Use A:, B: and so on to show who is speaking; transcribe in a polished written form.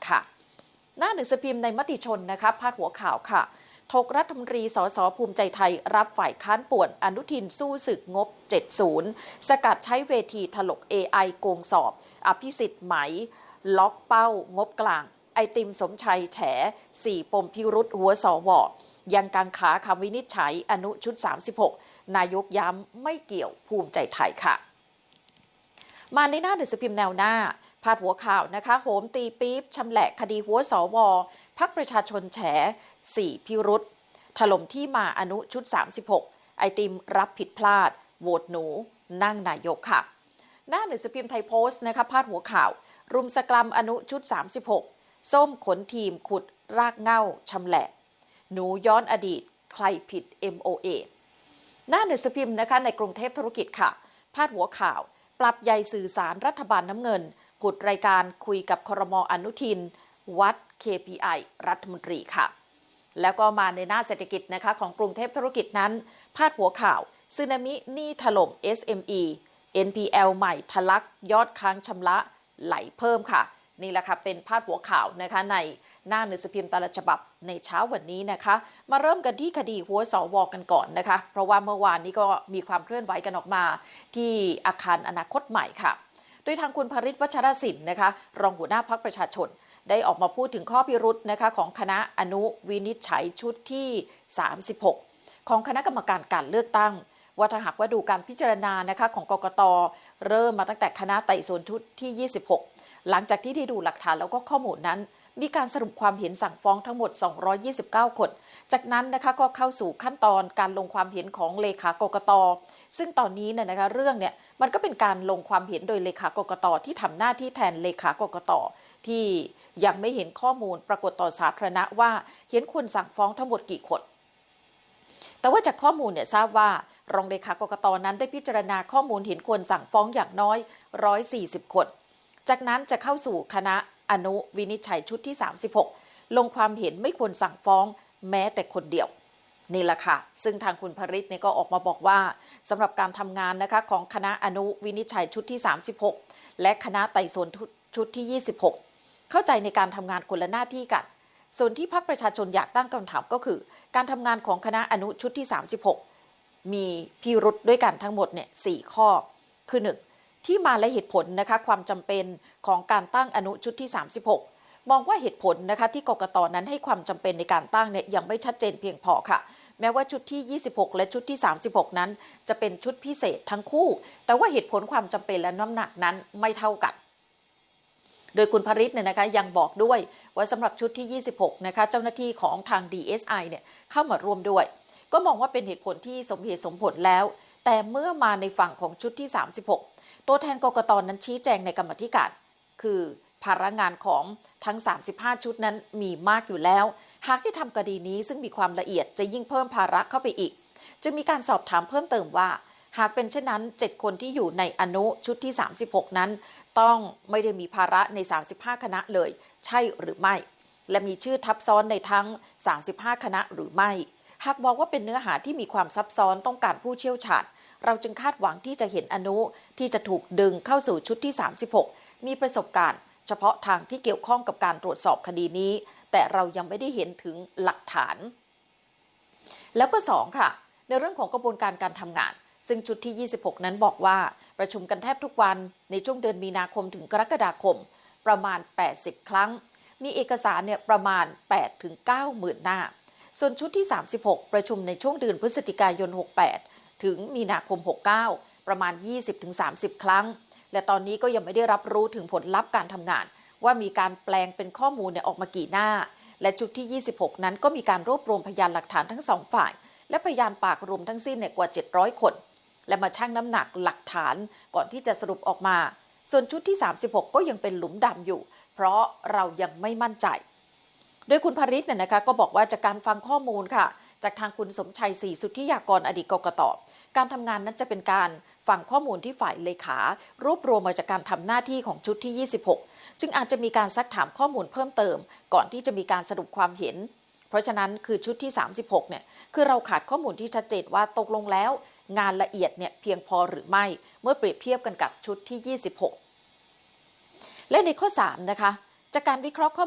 A: ค่ะหน้าหนังสือพิมพ์ในมติชนนะคะพาดหัวข่าวค่ะถกรัฐมนตรีสสภูมิใจไทยรับฝ่ายค้านป่วนอนุทินสู้ศึกงบ 70 สกัดใช้เวทีถลก AI โกงสอบอภิสิทธิ์ไหมล็อกเป้างบกลางไอติมสมชัยแฉ4 ปมพิรุษหัวสวยังกังขาคำวินิจฉัยอนุชุด 36 นายกย้ำไม่เกี่ยวภูมิใจไทยค่ะมาในหน้าหนังสือพิมพ์แนวหน้าพาดหัวข่าวนะคะโหมตีปี๊บชำแหละคดีหัวสวพรรคประชาชนแฉ4 พิรุษถล่มที่มาอนุชุด 36 ไอติมรับผิดพลาดโหวตหนูนั่งนายกค่ะหน้าหนังสือพิมพ์ไทยโพสต์นะคะพาดหัวข่าวรุมสกรัมอนุชุด 36 ส้มขนทีมขุดรากเหง้าชำแหละหนูย้อนอดีตใครผิด MOA หน้าหนังสือพิมพ์นะคะในกรุงเทพธุรกิจค่ะพาดหัวข่าวปรับใหญ่สื่อสารรัฐบาลน้ำเงินผุดรายการคุยกับครม.อนุทินวัด KPI รัฐมนตรีค่ะแล้วก็มาในหน้าเศรษฐกิจนะคะของกรุงเทพธุรกิจนั้นพาดหัวข่าวสึนามิหนี้ถล่ม SME NPL ใหม่ทะลักยอดค้างชำระไหลเพิ่มค่ะนี่แหละค่ะเป็นพาดหัวข่าวนะคะในหน้าหนังสือพิมพ์แต่ละฉบับในเช้าวันนี้นะคะมาเริ่มกันที่คดีหัวสวกันก่อนนะคะเพราะว่าเมื่อวานนี้ก็มีความเคลื่อนไหวกันออกมาที่อาคารอนาคตใหม่ค่ะโดยทางคุณภริษฐ์ วัชรศิลป์นะคะรองหัวหน้าพรรคประชาชนได้ออกมาพูดถึงข้อพิรุธนะคะของคณะอนุวินิจฉัยชุดที่ 36 ของคณะกรรมการการเลือกตั้งว่าถ้าหากว่าดูการพิจารณานะคะของกกต.เริ่มมาตั้งแต่คณะไต่สวนชุดที่ 26 หลังจากที่ได้ดูหลักฐานแล้วก็ข้อมูลนั้นมีการสรุปความเห็นสั่งฟ้องทั้งหมด229 คนจากนั้นนะคะก็เข้าสู่ขั้นตอนการลงความเห็นของเลขากกต.ซึ่งตอนนี้นะคะเรื่องเนี่ยมันก็เป็นการลงความเห็นโดยเลขากกต.ที่ทำหน้าที่แทนเลขากกต.ที่ยังไม่เห็นข้อมูลปรากฏต่อสาธารณะว่าเห็นคนสั่งฟ้องทั้งหมดกี่คนแต่ว่าจากข้อมูลเนี่ยทราบว่ารองเลขากกต.นั้นได้พิจารณาข้อมูลเห็นควรสั่งฟ้องอย่างน้อย140 คนจากนั้นจะเข้าสู่คณะอนุวินิจฉัยชุดที่ 36 ลงความเห็นไม่ควรสั่งฟ้องแม้แต่คนเดียวนี่แหละค่ะซึ่งทางคุณภริษฐ์เนี่ยก็ออกมาบอกว่าสำหรับการทำงานนะคะของคณะอนุวินิจฉัยชุดที่ 36 และคณะไต่สวนชุดที่ 26 เข้าใจในการทำงานคนละหน้าที่กันส่วนที่พรรคประชาชนอยากตั้งคำถามก็คือการทำงานของคณะอนุชุดที่ 36 มีพิรุธด้วยกันทั้งหมดเนี่ย4 ข้อคือ 1. ที่มาและเหตุผลนะคะความจำเป็นของการตั้งอนุชุดที่ 36 มองว่าเหตุผลนะคะที่กกต.นั้นให้ความจำเป็นในการตั้งเนี่ยยังไม่ชัดเจนเพียงพอค่ะแม้ว่าชุดที่ 26 และชุดที่ 36 นั้นจะเป็นชุดพิเศษทั้งคู่แต่ว่าเหตุผลความจำเป็นและน้ำหนักนั้นไม่เท่ากันโดยคุณภริษฐ์เนี่ยนะคะยังบอกด้วยว่าสำหรับชุดที่ 26 นะคะเจ้าหน้าที่ของทาง DSI เนี่ยเข้ามาร่วมด้วยก็มองว่าเป็นเหตุผลที่สมเหตุสมผลแล้วแต่เมื่อมาในฝั่งของชุดที่ 36 ตัวแทนกกต.นั้นชี้แจงในกรรมธิการคือภาระงานของทั้ง35ชุดนั้นมีมากอยู่แล้วหากที่ทำคดีนี้ซึ่งมีความละเอียดจะยิ่งเพิ่มภาระเข้าไปอีกจะมีการสอบถามเพิ่มเติมว่าหากเป็นเช่นนั้น7 คนที่อยู่ในอนุชุดที่ 36 นั้นต้องไม่ได้มีภาระใน35คณะเลยใช่หรือไม่และมีชื่อทับซ้อนในทั้ง35คณะหรือไม่หากบอกว่าเป็นเนื้อหาที่มีความซับซ้อนต้องการผู้เชี่ยวชาญเราจึงคาดหวังที่จะเห็นอนุที่จะถูกดึงเข้าสู่ชุดที่ 36 มีประสบการณ์เฉพาะทางที่เกี่ยวข้องกับการตรวจสอบคดีนี้แต่เรายังไม่ได้เห็นถึงหลักฐานแล้วก็2ค่ะในเรื่องของกระบวนการการทำงานซึ่งชุดที่ 26 นั้นบอกว่าประชุมกันแทบทุกวันในช่วงเดือนมีนาคมถึงกรกฎาคมประมาณ80 ครั้งมีเอกสารเนี่ยประมาณ8 ถึง 9 หมื่นหน้าส่วนชุดที่ 36 ประชุมในช่วงเดือนพฤศจิกายน 68 ถึงมีนาคม 69 ประมาณ 20 ถึง 30 ครั้งและตอนนี้ก็ยังไม่ได้รับรู้ถึงผลลัพธ์การทำงานว่ามีการแปลงเป็นข้อมูลเนี่ยออกมากี่หน้าและชุดที่ 26 นั้นก็มีการรวบรวมพยานหลักฐานทั้ง2 ฝ่ายและพยานปากรวมทั้งสิ้นเนี่ยกว่า700 คนและมาชั่งน้ำหนักหลักฐานก่อนที่จะสรุปออกมาส่วนชุดที่ 36 ก็ยังเป็นหลุมดำอยู่เพราะเรายังไม่มั่นใจโดยคุณภริษฐ์เนี่ยนะคะก็บอกว่าจากการฟังข้อมูลค่ะจากทางคุณสมชัยศรีสุทธิยากรอดีตกกต.การทำงานนั้นจะเป็นการฟังข้อมูลที่ฝ่ายเลขารวบรวมมาจากการทำหน้าที่ของชุดที่ 26 จึงอาจจะมีการซักถามข้อมูลเพิ่มเติมก่อนที่จะมีการสรุปความเห็นเพราะฉะนั้นคือชุดที่ 36 เนี่ยคือเราขาดข้อมูลที่ชัดเจนว่าตกลงแล้วงานละเอียดเนี่ยเพียงพอหรือไม่เมื่อเปรียบเทียบกันกับชุดที่ 26 และในข้อ 3 นะคะจากการวิเคราะห์ข้อ